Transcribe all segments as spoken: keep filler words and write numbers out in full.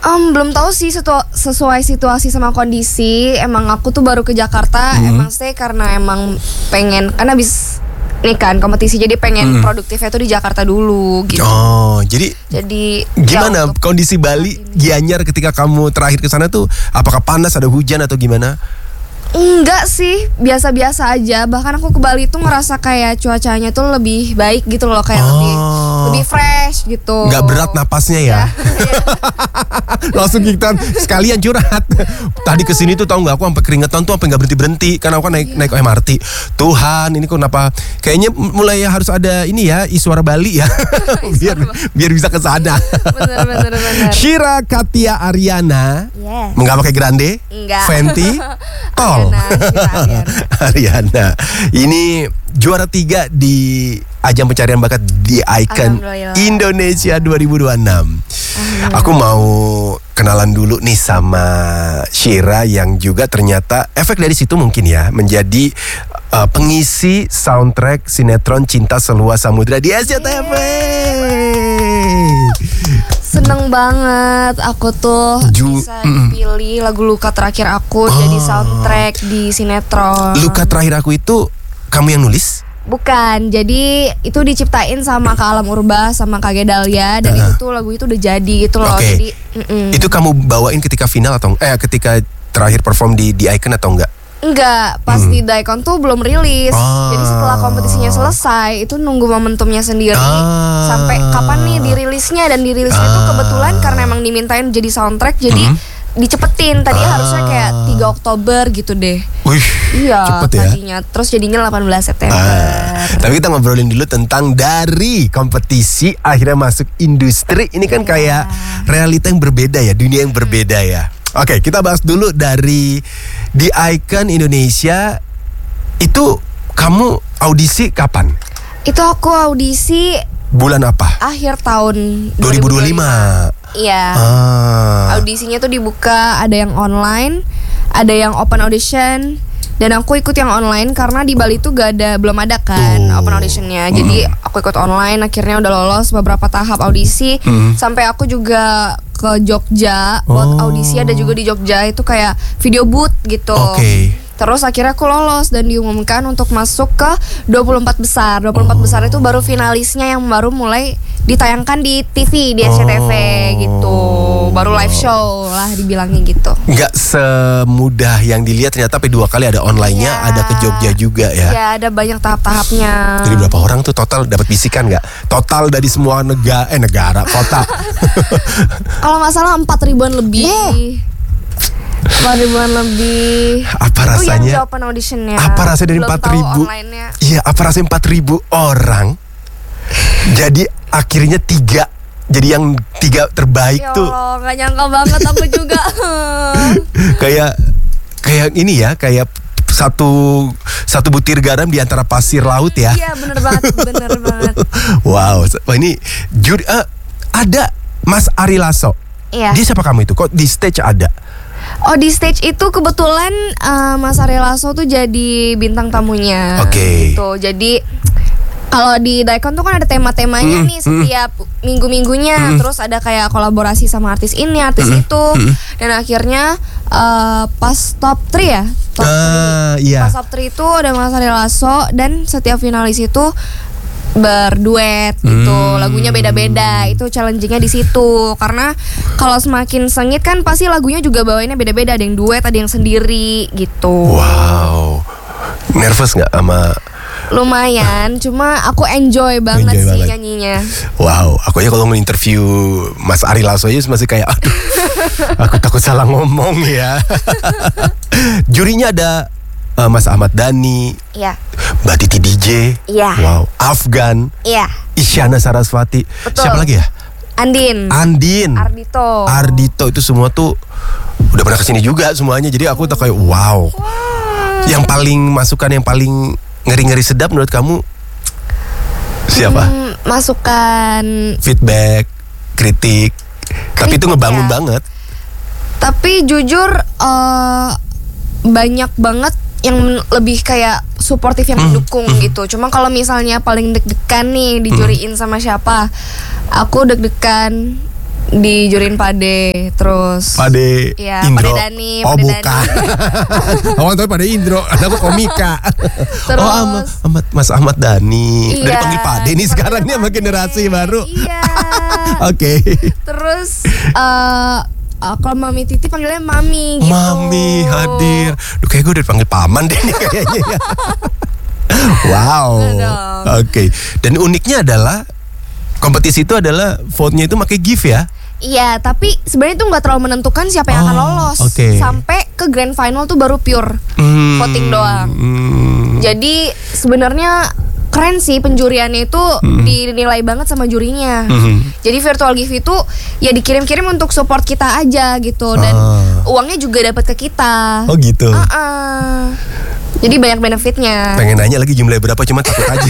Um, belum tahu sih situ- sesuai situasi sama kondisi. Emang aku tuh baru ke Jakarta, Hmm. emang stay karena emang pengen, kan habis nih kan kompetisi, jadi pengen Hmm. produktifnya tuh di Jakarta dulu gitu. Oh, jadi Jadi gimana ya untuk kondisi Bali, Gianyar ketika kamu terakhir ke sana tuh? Apakah panas, ada hujan atau gimana? Enggak sih, biasa-biasa aja. Bahkan aku ke Bali tuh ngerasa kayak cuacanya tuh lebih baik gitu loh, kayak Oh. lebih lebih fresh gitu. Nggak berat napasnya ya? Langsung kita sekalian curhat. Tadi kesini tuh tahu nggak, aku sampai keringetan tuh sampai nggak berhenti berhenti karena aku kan naik naik M R T. Tuhan, ini kenapa? Kayaknya mulai harus ada ini ya, Iswara Bali ya, biar biar bisa ke sana. Bener bener bener. Shira Katia Ariana, Yes. nggak pakai grande? Enggak. Fenty, tol. Ariana, Shira Ariana. Ariana, ini juara tiga di ajang pencarian bakat di Icon Alhamdulillah. Indonesia dua ribu dua puluh enam. Aku mau kenalan dulu nih sama Shira yang juga ternyata efek dari situ mungkin ya menjadi uh, pengisi soundtrack sinetron Cinta Seluas Samudra di S C T V. Seneng banget aku tuh Ju- bisa mm. dipilih lagu Luka terakhir aku jadi soundtrack di sinetron. Luka terakhir aku itu kamu yang nulis? Bukan, jadi itu diciptain sama Kak Alam Urba sama Kak Gedalia dan Uh-huh. itu tuh lagu itu udah jadi gitu loh. Oke. Jadi mm-mm. Itu kamu bawain ketika final atau eh ketika terakhir perform di di Icon atau enggak? enggak, pas Hmm. di Daikon tuh belum rilis. Ah. Jadi setelah kompetisinya selesai, itu nunggu momentumnya sendiri Ah. sampai kapan nih dirilisnya, dan dirilisnya tuh Ah. kebetulan karena emang dimintain jadi soundtrack, jadi Hmm. dicepetin. Tadi Ah. harusnya kayak tiga Oktober gitu deh. Wih, Iya, cepet ya. tadinya. Terus jadinya delapan belas September. Ah, tapi kita ngobrolin dulu tentang dari kompetisi akhirnya masuk industri. Ini kan Iya. kayak realita yang berbeda ya, dunia yang berbeda ya. Oke, kita bahas dulu dari di Icon Indonesia. Itu kamu audisi kapan? Itu aku audisi Bulan apa? akhir tahun dua ribu dua puluh lima. Iya. Ah. Audisinya tuh dibuka, ada yang online, ada yang open audition, dan aku ikut yang online karena di Bali tuh gak ada, belum ada kan Tuh. open auditionnya. Jadi aku ikut online, akhirnya udah lolos beberapa tahap audisi, Hmm. sampai aku juga ke Jogja buat Oh. audisi, ada juga di Jogja itu kayak video booth gitu. Oke. Terus akhirnya aku lolos dan diumumkan untuk masuk ke dua puluh empat besar. dua puluh empat besar itu baru finalisnya yang baru mulai ditayangkan di T V, di S C T V Oh. gitu. Baru live show lah dibilangnya gitu. Nggak semudah yang dilihat, ternyata sampai dua kali ada online-nya, Iya. ada ke Jogja juga ya. Ya ada banyak tahap-tahapnya. Jadi berapa orang tuh total dapat bisikan nggak? Total dari semua negara, eh negara, kota. Kalau nggak salah empat ribuan lebih. empat ribuan lebih. Apa Itu yang di rasanya? open auditionnya. Apa rasanya dari Belum empat tahu ribu? online-nya. Iya, apa rasanya empat ribu orang? Jadi akhirnya tiga. Jadi yang tiga terbaik Ya tuh Allah, nggak nyangka banget aku juga. kayak kayak ini ya, kayak satu satu butir garam di antara pasir laut ya. Iya bener banget, bener banget. Wow, wah ini juri eh, ada Mas Ari Lasso. Iya. Dia siapa kamu itu? Kok di stage ada? Oh di stage itu kebetulan uh, Mas Ari Lasso tuh jadi bintang tamunya. Oke. Gitu. Jadi kalau di Daikon tuh kan ada tema-temanya Mm, nih setiap minggu-minggunya. Terus ada kayak kolaborasi sama artis ini, artis itu. Dan akhirnya uh, pas top tiga ya. Top Ah, three. iya. Pas top tiga itu ada Mas Ari Lasso dan setiap finalis itu berduet gitu, Hmm. lagunya beda-beda. Itu challengingnya di situ karena kalau semakin sengit kan pasti lagunya juga bawainnya beda-beda, ada yang duet, ada yang sendiri gitu. Wow. Nervous nggak sama? Lumayan, cuma aku enjoy banget Enjoy sih banget. nyanyinya. Wow, aku aja kalau nge-interview Mas Ari Lasso aja masih kayak aduh, aku takut salah ngomong ya. Jurinya ada uh, Mas Ahmad Dhani, Iya, Mbak Titi D J, Iya. wow, Afgan, iya. Isyana Sarasvati, Betul. siapa lagi ya? Andin, Andin, Ardito. Ardito, itu semua tuh udah pernah kesini juga semuanya. Jadi aku tuh kayak wow. Yang paling masukan yang paling ngeri-ngeri sedap menurut kamu siapa? Hmm, masukan. Feedback, kritik, tapi itu Kritik ngebangun ya. banget. Tapi jujur eh, banyak banget yang men- lebih kayak suportif yang mendukung gitu. Cuma kalau misalnya paling deg-degan nih dijuriin sama siapa, aku deg-degan dijurin Pade, terus Pade ya, Indro. Pade Dani, Oh Pade bukan. Awang tahu Pade Indro, aku komika. Terus, oh Ahmad, Ahmad, Mas Ahmad Dhani. Iya, Udah dipanggil Pade nih sekarang nih sama generasi baru. Iya. Oke. Okay. Terus uh, uh, kalau Mami Titi panggilnya Mami gitu. Mami hadir. Duh kayak gue udah dipanggil paman deh nih kayaknya. Wow. Oke. Okay. Dan uniknya adalah kompetisi itu adalah vote-nya itu pakai gift ya? Iya, tapi sebenarnya itu nggak terlalu menentukan siapa yang oh, akan lolos. Okay. Sampai ke grand final tuh baru pure hmm, voting doang. Hmm. Jadi sebenarnya keren sih penjuriannya itu hmm. dinilai banget sama jurinya. Hmm. Jadi virtual gift itu ya dikirim-kirim untuk support kita aja gitu dan ah. uangnya juga dapat ke kita. Oh gitu. Uh-uh. Jadi banyak benefitnya. Pengen nanya lagi jumlahnya berapa, cuma takut aja.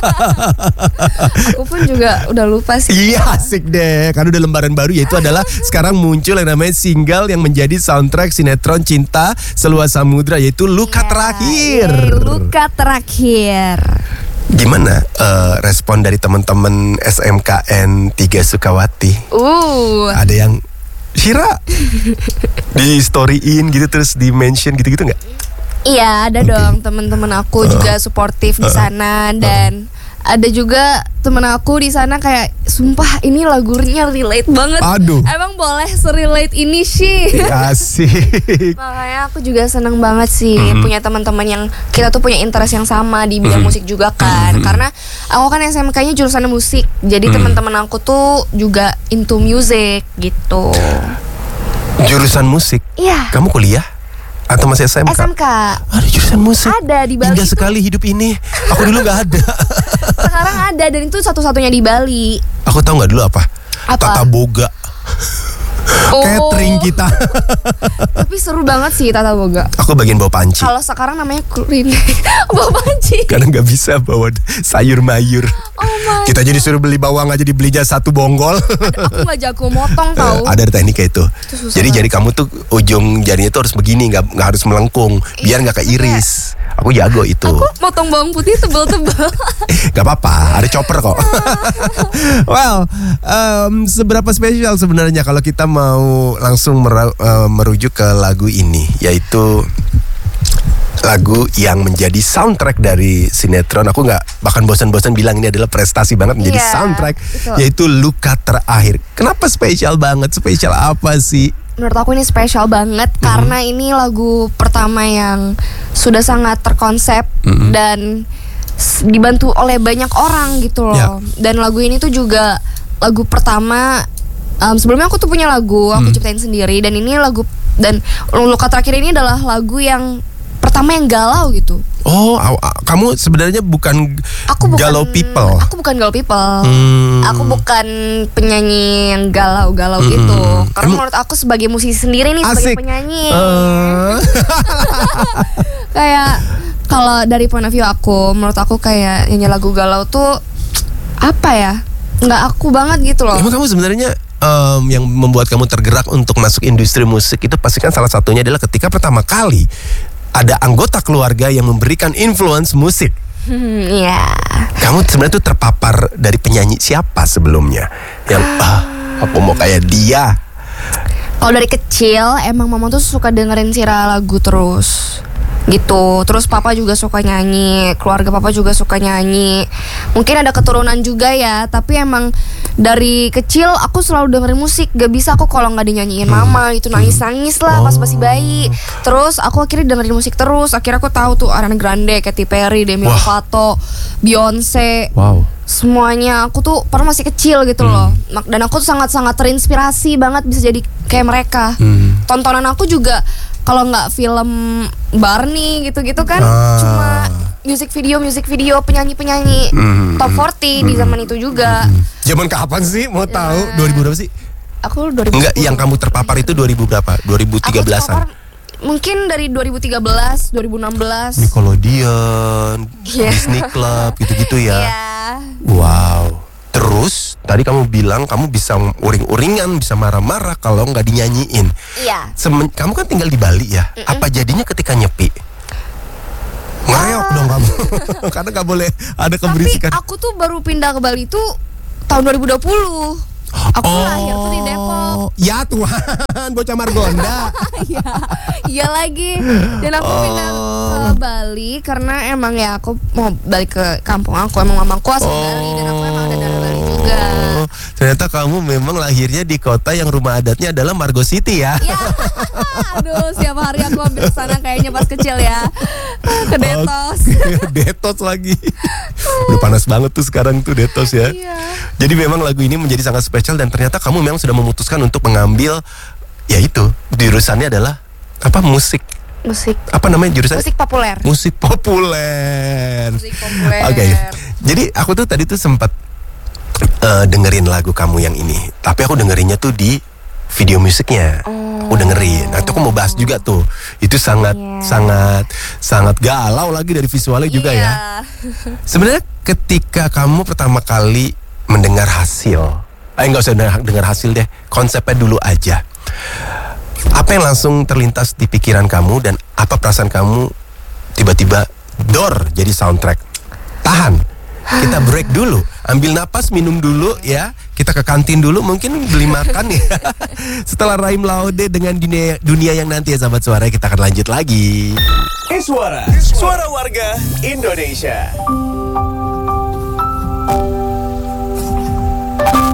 Aku pun juga udah lupa sih. Iya asik deh, karena udah lembaran baru yaitu adalah sekarang muncul yang namanya single yang menjadi soundtrack sinetron Cinta Seluas Samudra yaitu Luka ya, Terakhir. Yeay, Luka Terakhir. Gimana uh, respon dari teman-teman S M K N tiga Sukawati? Uh. Ada yang Shira di storyin gitu terus di mention gitu-gitu nggak? Iya ada okay. dong teman-teman aku uh, juga suportif uh, di sana dan uh. ada juga temen aku di sana kayak sumpah ini lagunya relate banget. Aduh. Emang boleh serelate ini sih. Asik. Makanya aku juga seneng banget sih mm-hmm. punya teman-teman yang kita tuh punya interest yang sama di bidang mm-hmm. musik juga kan. Mm-hmm. Karena aku kan S M K-nya jurusan musik. Jadi mm-hmm. teman-teman aku tuh juga into music gitu. Jurusan musik? Iya. Kamu kuliah? Atau masih S M K? S M K. Ada jurusan musik? Ada di Bali. Indah sekali hidup ini. Aku dulu gak ada. Sekarang ada dan itu satu-satunya di Bali. Aku tahu gak dulu apa? Apa? Tata Boga. Oh. Catering kita. Tapi seru banget sih Tata Boga. Aku bagian bawa panci. Kalau sekarang namanya kuliner. Bawa panci. Karena gak bisa bawa sayur mayur. Oh my Kita jadi suruh beli bawang aja dibelinya satu bonggol. Ada, aku gak jago motong tau. Ada tekniknya itu, itu jadi jari kamu tuh ujung jarinya tuh harus begini, gak, gak harus melengkung. Biar gak keiris. Aku jago itu. Aku motong bawang putih tebel-tebel. Gak apa-apa, ada chopper kok. Well, um, seberapa spesial sebenarnya kalau kita mau langsung mer- uh, merujuk ke lagu ini, yaitu lagu yang menjadi soundtrack dari sinetron. Aku nggak bahkan bosan-bosan bilang ini adalah prestasi banget menjadi yeah, soundtrack, betul. Yaitu Luka Terakhir. Kenapa spesial banget? Spesial apa sih? Menurut aku ini spesial banget mm-hmm. karena ini lagu pertama yang sudah sangat terkonsep mm-hmm. dan dibantu oleh banyak orang gitu loh. Yeah. Dan lagu ini tuh juga lagu pertama. Um, sebelumnya aku tuh punya lagu, aku mm. ciptain sendiri dan ini lagu dan Luka Terakhir ini adalah lagu yang pertama yang galau gitu. Oh, aw, aw, kamu sebenarnya bukan, aku bukan galau people. Aku bukan galau people. Hmm. Aku bukan penyanyi yang galau-galau hmm. gitu. Karena Emang? menurut aku sebagai musisi sendiri nih, Asik. sebagai penyanyi. Uh. Kayak kalau dari point of view aku, menurut aku kayak nyanyi lagu galau tuh apa ya? Nggak aku banget gitu loh. Emang kamu sebenarnya um, yang membuat kamu tergerak untuk masuk industri musik itu pasti kan salah satunya adalah ketika pertama kali ada anggota keluarga yang memberikan influence musik. Hmm, iya. Kamu sebenarnya tuh terpapar dari penyanyi siapa sebelumnya? Yang ah, aku mau kayak dia. Kalau dari kecil emang mama tuh suka dengerin Sira lagu terus. Gitu. Terus papa juga suka nyanyi, keluarga papa juga suka nyanyi. Mungkin ada keturunan juga ya, tapi emang dari kecil aku selalu dengerin musik. Gak bisa aku kalau gak dinyanyiin mama itu nangis-nangis lah pas masih bayi. Terus aku akhirnya dengerin musik terus. Akhirnya aku tahu tuh Ariana Grande, Katy Perry, Demi Lovato, Beyonce. Wow. Semuanya aku tuh pernah masih kecil gitu hmm. loh. Dan aku tuh sangat-sangat terinspirasi banget bisa jadi kayak mereka. hmm. Tontonan aku juga kalau nggak film Barney gitu-gitu kan ah. cuma music video music video penyanyi-penyanyi mm, top empat puluh mm, di zaman itu juga. Mm. Zaman kapan sih mau tahu? Ya. dua ribu berapa sih? Aku dua ribu sepuluh. Enggak, yang kamu terpapar itu dua ribu berapa? dua ribu tiga belasan. Mungkin dari dua ribu tiga belas, dua ribu enam belas. Nickelodeon, yeah. Disney Club gitu-gitu ya. Yeah. Wow. Terus tadi kamu bilang kamu bisa uring-uringan, bisa marah-marah kalau nggak dinyanyiin. Iya. Semen, kamu kan tinggal di Bali ya. Mm-mm. Apa jadinya ketika nyepi? Ngereok dong kamu. Karena nggak boleh ada keberisikan. Tapi aku tuh baru pindah ke Bali tuh tahun dua ribu dua puluh. Aku lahir tuh di Depok. Ya Tuhan, bocah Margonda. Iya, iya lagi. Dan aku pindah ke Bali karena emang ya aku mau balik ke kampung aku. Emang mamaku asal Bali dan aku emang ada dari Bali juga. Ternyata kamu memang lahirnya di kota yang rumah adatnya adalah Margo City ya. Iya. Aduh, setiap hari aku hampir kesana kayaknya pas kecil ya. Ke Detos. Oke, Detos lagi. Udah panas banget tuh sekarang tuh Detos ya. Iya. Jadi memang lagu ini menjadi sangat spesial dan ternyata kamu memang sudah memutuskan untuk mengambil, ya itu, jurusannya adalah apa, musik. Musik. Apa namanya jurusan? Musik populer. Musik populer. Musik populer. Oke. Okay. Jadi aku tuh tadi tuh sempat uh, dengerin lagu kamu yang ini, tapi aku dengerinnya tuh di video musiknya. Oh. Aku dengerin. Nah, itu aku mau bahas juga tuh. Itu sangat Yeah. sangat sangat galau lagi dari visualnya juga Iya. ya. Sebenarnya ketika kamu pertama kali mendengar hasil, eh nggak usah dengar, dengar hasil deh, konsepnya dulu aja. Apa yang langsung terlintas di pikiran kamu dan apa perasaan kamu tiba-tiba dor jadi soundtrack? Tahan, kita break dulu, ambil napas, minum dulu ya. Kita ke kantin dulu, mungkin beli makan ya. Setelah Raim Laude dengan dunia, dunia yang nanti ya sahabat suara, kita akan lanjut lagi. Eh Suara, suara warga Indonesia.